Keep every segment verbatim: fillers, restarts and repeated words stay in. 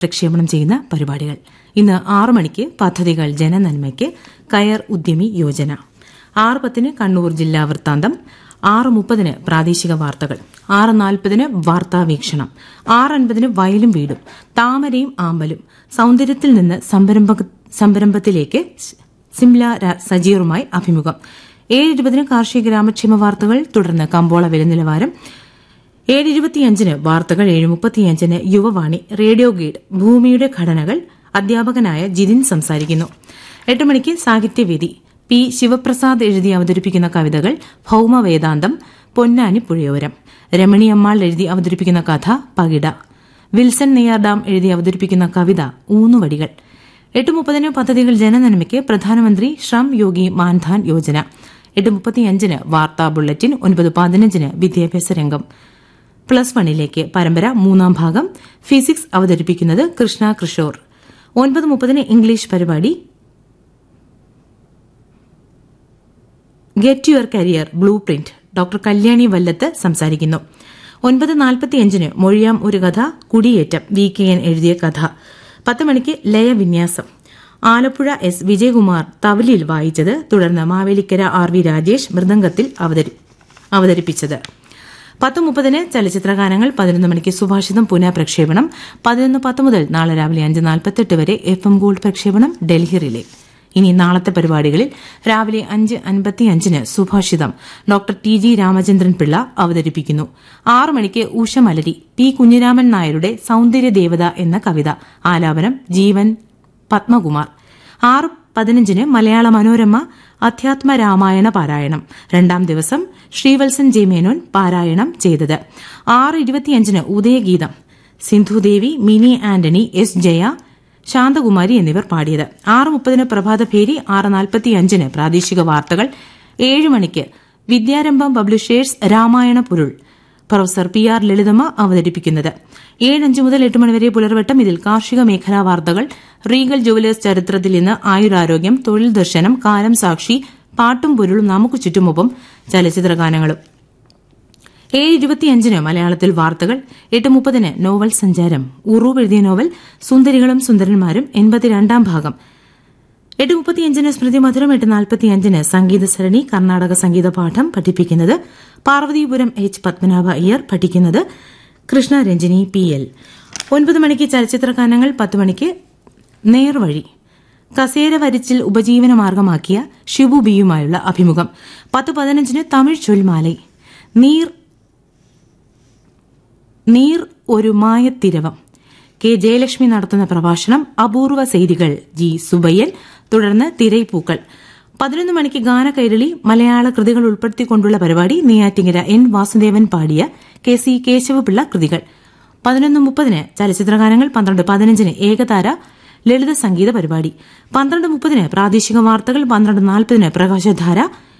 പ്രക്ഷേപണം ചെയ്യുന്ന പരിപാടികൾ. ഇന്ന് ആറ് മണിക്ക് പദ്ധതികൾ ജനനന്മയ്ക്ക് കയർ ഉദ്യമി യോജന, ആറ് പത്തിന് കണ്ണൂർ ജില്ലാ വൃത്താന്തം, ആറ് മുപ്പതിന് പ്രാദേശിക വാർത്തകൾ, ആറ് നാൽപ്പതിന് വാർത്താവീക്ഷണം, ആറ് അൻപതിന് വയലും വീടും, താമരയും ആമ്പലും, സൌന്ദര്യത്തിൽ നിന്ന് സംരംഭത്തിലേക്ക് സിംല സജീറുമായി അഭിമുഖം, ഏഴ് ഇരുപതിന് കാർഷിക ഗ്രാമക്ഷേമ വാർത്തകൾ, തുടർന്ന് കമ്പോള വില നിലവാരം, ഏഴ് ഇരുപത്തിയഞ്ചിന് വാർത്തകൾ, ഏഴ് മുപ്പത്തിയഞ്ചിന് യുവവാണി, റേഡിയോ ഗൈഡ്, ഭൂമിയുടെ ഘടനകൾ, അധ്യാപകനായ ജിതിൻ സംസാരിക്കുന്നു. എട്ട് മണിക്ക് സാഹിത്യവേദി, പി ശിവപ്രസാദ് എഴുതി അവതരിപ്പിക്കുന്ന കവിതകൾ, ഭൌമവേദാന്തം, പൊന്നാനി പുഴയോരം, രമണി അമ്മാൾ എഴുതി അവതരിപ്പിക്കുന്ന കഥ പകിട, വിൽസൺ നെയ്യാർഡാം എഴുതി അവതരിപ്പിക്കുന്ന കവിത ഊന്നുവടികൾ. എട്ട് മുപ്പതിന് പദ്ധതികൾ ജനനന്മയ്ക്ക് പ്രധാനമന്ത്രി ശ്രം യോഗി മാൻധാൻ യോജന, എട്ട് മുപ്പത്തിയഞ്ചിന് വാർത്താ ബുള്ളറ്റിൻ, ഒൻപത് പതിനഞ്ചിന് വിദ്യാഭ്യാസ രംഗം, പ്ലസ് വണ്ണിലേക്ക് പരമ്പര മൂന്നാം ഭാഗം, ഫിസിക്സ് അവതരിപ്പിക്കുന്നത് കൃഷ്ണ കൃഷോർ, ഒൻപത് മുപ്പതിന് ഇംഗ്ലീഷ് പരിപാടി get your career blue print, doctor Kalyani Vallath സംസാരിക്കുന്നു. ഒൻപത് നാൽപ്പത്തിയഞ്ചിന് മൊഴിയാം ഒരു കഥ, കുടിയേറ്റം, വി കെ എൻ എഴുതിയ കഥ. പത്ത് മണിക്ക് ലയവിന്യാസം, ആലപ്പുഴ എസ് വിജയകുമാർ തവലിൽ വായിച്ചത്, തുടർന്ന് മാവേലിക്കര ആർ വി രാജേഷ് മൃദംഗത്തിൽ അവതരിപ്പിച്ചത്. പത്ത് മുപ്പതിന് ചലച്ചിത്രഗാനങ്ങൾ, പതിനൊന്ന് മണിക്ക് സുഭാഷിതം പുനഃപ്രക്ഷേപണം, പതിനൊന്ന് പത്ത് മുതൽ നാളെ രാവിലെ അഞ്ച് നാൽപ്പത്തെട്ട് വരെ എഫ് എം ഗോൾഡ് പ്രക്ഷേപണം ഡൽഹി റിലേ. ഇനി നാളത്തെ പരിപാടികളിൽ രാവിലെ അഞ്ച് അൻപത്തിയഞ്ചിന് സുഭാഷിതം doctor T G Ramachandran Pillai അവതരിപ്പിക്കുന്നു. ആറ് മണിക്ക് ഉഷമലരി, പി കുഞ്ഞിരാമൻ നായരുടെ സൌന്ദര്യദേവത എന്ന കവിത, ആലാപനം ജീവൻ പത്മകുമാർ. ആറ് പതിനഞ്ചിന് മലയാള മനോരമ അധ്യാത്മ രാമായണ പാരായണം, രണ്ടാം ദിവസം ശ്രീവത്സൻ ജെ മേനോൻ പാരായണം ചെയ്തത്. ആറ് ഇരുപത്തിയഞ്ചിന് ഉദയഗീതം, സിന്ധുദേവി, മിനി ആന്റണി, എസ് ജയ, ശാന്തകുമാരി എന്നിവർ പാടിയത്. ആറ് മുപ്പതിന് പ്രഭാതഭേരി, ആറ് നാൽപ്പത്തിയഞ്ചിന് പ്രാദേശിക വാർത്തകൾ, ഏഴ് മണിക്ക് വിദ്യാരംഭം പബ്ലിഷേഴ്സ് രാമായണ പൊരുൾ, പ്രൊഫസർ പി ആർ ലളിതമ്മ അവതരിപ്പിക്കുന്നത്. ഏഴ് അഞ്ച് മുതൽ എട്ട് മണിവരെ പുലർവട്ടം, ഇതിൽ കാർഷിക മേഖലാ വാർത്തകൾ, റീഗൽ ജുവലേഴ്സ് ചരിത്രത്തിൽ ഇന്ന്, ആയുരാരോഗ്യം, തൊഴിൽ ദർശനം, കാലം സാക്ഷി, പാട്ടും പൊരുളും, നമുക്ക് ചുറ്റുമൊപ്പം ചലച്ചിത്രഗാനങ്ങളും. ഏഴ് ഇരുപത്തിയഞ്ചിന് മലയാളത്തിൽ വാർത്തകൾ, എട്ട് മുപ്പതിന് നോവൽ സഞ്ചാരം, ഉറൂബ് എഴുതിയ നോവൽ സുന്ദരികളും സുന്ദരന്മാരും എൺപത്തിരണ്ടാം ഭാഗം, എട്ട് മുപ്പത്തിയഞ്ചിന് സ്മൃതി മധുരം, എട്ട് നാൽപ്പത്തിയഞ്ചിന് സംഗീത സരണി, കർണാടക സംഗീത പാഠം പഠിപ്പിക്കുന്നത് പാർവതീപുരം എച്ച് പത്മനാഭ അയ്യർ, പഠിക്കുന്നത് കൃഷ്ണ രഞ്ജിനി പി എൽ. ഒൻപത് മണിക്ക് ചലച്ചിത്രഗാനങ്ങൾ, പത്ത് മണിക്ക് നേർവഴി, കസേര വരിച്ചിൽ ഉപജീവനമാർഗമാക്കിയ ഷിബു ബിയുമായുള്ള അഭിമുഖം, പത്ത് പതിനഞ്ചിന് തമിഴ് ചൊൽമാലൈ, നീർ നീർ ഒരു മായത്തിരവം, കെ ജയലക്ഷ്മി നടത്തുന്ന പ്രഭാഷണം, അപൂർവ ചെയ്തികൾ ജി സുബയ്യൻ, തുടർന്ന് തിരൈപ്പൂക്കൾ. പതിനൊന്ന് മണിക്ക് ഗാനകൈരളി, മലയാള കൃതികൾ ഉൾപ്പെടുത്തിക്കൊണ്ടുള്ള പരിപാടി, നെയ്യാറ്റിങ്കര എൻ വാസുദേവൻ പാടിയ കെ സി കേശവപിള്ള കൃതികൾ. പതിനൊന്ന് മുപ്പതിന് ചലച്ചിത്രഗാനങ്ങൾ, പന്ത്രണ്ട് പതിനഞ്ചിന് ഏകതാര ലളിത സംഗീത പരിപാടി, പന്ത്രണ്ട് മുപ്പതിന് പ്രാദേശിക വാർത്തകൾ, പന്ത്രണ്ട് നാൽപ്പതിന് പ്രകാശധാര,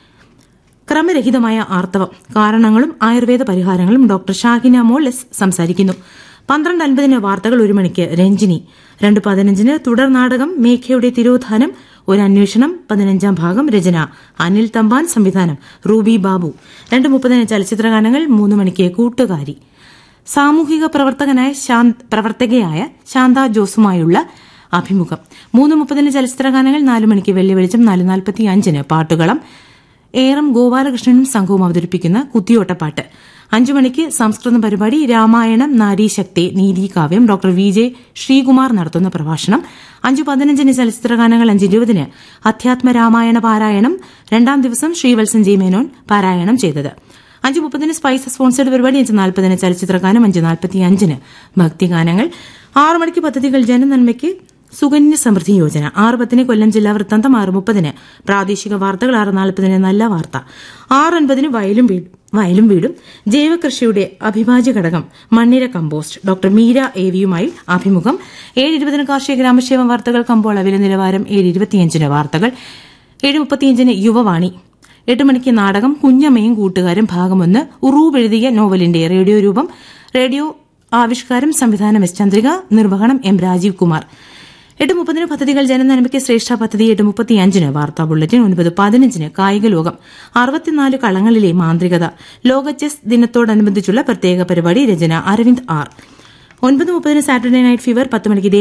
ക്രമരഹിതമായ ആർത്തവം, കാരണങ്ങളും ആയുർവേദ പരിഹാരങ്ങളും, ഡോക്ടർ ഷാഹിന മോൾ എസ് സംസാരിക്കുന്നു. പന്ത്രണ്ട് അൻപതിന് വാർത്തകൾ, ഒരു മണിക്ക് രഞ്ജിനി, രണ്ട് പതിനഞ്ചിന് തുടർ നാടകം മേഘയുടെ തിരോധാനം, ഒരു അന്വേഷണം, പതിനഞ്ചാം ഭാഗം, രചന അനിൽ തമ്പാൻ, സംവിധാനം റൂബി ബാബു. രണ്ട് മുപ്പതിന് ചലച്ചിത്രഗാനങ്ങൾ, മൂന്ന് മണിക്ക് കൂട്ടുകാരി, സാമൂഹിക പ്രവർത്തകനായ പ്രവർത്തകയായ ശാന്ത ജോസുമായുള്ള അഭിമുഖം. മൂന്ന് മുപ്പതിന് ചലച്ചിത്രഗാനങ്ങൾ, നാല് മണിക്ക് വെള്ളി വെളിച്ചം, നാല് നാൽപ്പത്തി അഞ്ചിന് പാട്ടുകളം, ഏറം ഗോപാലകൃഷ്ണനും സംഘവും അവതരിപ്പിക്കുന്ന കുത്തിയോട്ടപ്പാട്ട്. അഞ്ചു മണിക്ക് സംസ്കൃത പരിപാടി, രാമായണം നാരീശക്തി നീതികാവ്യം, ഡോക്ടർ വി ജെ ശ്രീകുമാർ നടത്തുന്ന പ്രഭാഷണം. അഞ്ചു പതിനഞ്ചിന് ചലച്ചിത്രഗാനങ്ങൾ, അഞ്ച് ഇരുപതിന് അധ്യാത്മ രാമായണ പാരായണം, രണ്ടാം ദിവസം ശ്രീവത്സൻ ജെ മേനോൻ പാരായണം ചെയ്തത്. അഞ്ച് മുപ്പതിന് സ്പൈസ് സ്പോൺസേഡ് പരിപാടി, അഞ്ച് നാൽപ്പതിന് ചലച്ചിത്രഗാനം, അഞ്ച് നാൽപ്പത്തിയഞ്ചിന് ഭക്തിഗാനങ്ങൾ. ആറ് മണിക്ക് പദ്ധതികൾ ജനനന്മയ്ക്ക് സുകന്യ സമൃദ്ധി യോജന, ആറ് പത്തിന് കൊല്ലം ജില്ലാ വൃത്താന്തം, ആറ് മുപ്പതിന് പ്രാദേശിക വാർത്തകൾ, ആറ് നാൽപ്പതിന് നല്ല വാർത്ത, ആറ് അൻപതിന് വയലും വീടും വയലും വീടും ജൈവകൃഷിയുടെ അവിഭാജ്യ ഘടകം മണ്ണിര കമ്പോസ്റ്റ്, ഡോക്ടർ മീര എവിയുമായി അഭിമുഖം. ഏഴ് ഇരുപതിന് കാർഷിക ഗ്രാമക്ഷേമ വാർത്തകൾ, കമ്പോള വില നിലവാരം, ഏഴ് ഇരുപത്തിയഞ്ചിന് വാർത്തകൾ, ഏഴ് മുപ്പത്തിയഞ്ചിന് യുവവാണി, എട്ട് മണിക്ക് നാടകം കുഞ്ഞമ്മയും കൂട്ടുകാരും ഭാഗമൊന്ന്, ഉറൂബ് എഴുതിയ നോവലിന്റെ റേഡിയോ രൂപം, റേഡിയോ ആവിഷ്കാരം സംവിധാനം എസ് ചന്ദ്രിക, നിർവഹണം എം രാജീവ് കുമാർ. എട്ട് മുപ്പതിന് പദ്ധതികൾ ജനനന്മയ്ക്ക് ശ്രേഷ്ഠ പദ്ധതി, എട്ട് മുപ്പത്തിയഞ്ചിന് വാർത്താ ബുള്ളറ്റിൻ, ഒൻപത് പതിനഞ്ചിന് കായിക ലോകം, അറുപത്തിനാല് കളങ്ങളിലെ മാന്ത്രികത, ലോക ചെസ് ദിനത്തോടനുബന്ധിച്ചുള്ള പ്രത്യേക പരിപാടി, രചന അരവിന്ദ് ആർ. ഒൻപത് മുപ്പതിന് സാറ്റർഡേ നൈറ്റ് ഫീവർ, പത്ത് മണിക്ക്